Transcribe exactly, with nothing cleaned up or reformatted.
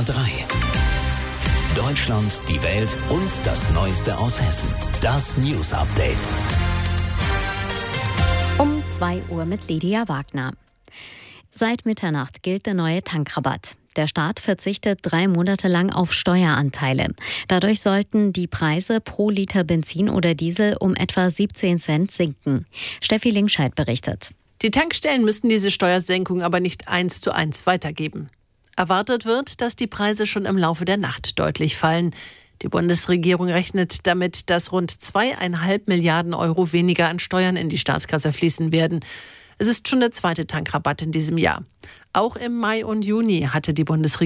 R drei. Deutschland, die Welt und das Neueste aus Hessen. Das News Update. Um zwei Uhr mit Lydia Wagner. Seit Mitternacht gilt der neue Tankrabatt. Der Staat verzichtet drei Monate lang auf Steueranteile. Dadurch sollten die Preise pro Liter Benzin oder Diesel um etwa siebzehn Cent sinken. Steffi Linkscheid berichtet. Die Tankstellen müssten diese Steuersenkung aber nicht eins zu eins weitergeben. Erwartet wird, dass die Preise schon im Laufe der Nacht deutlich fallen. Die Bundesregierung rechnet damit, dass rund zweieinhalb Milliarden Euro weniger an Steuern in die Staatskasse fließen werden. Es ist schon der zweite Tankrabatt in diesem Jahr. Auch im Mai und Juni hatte die Bundesregierung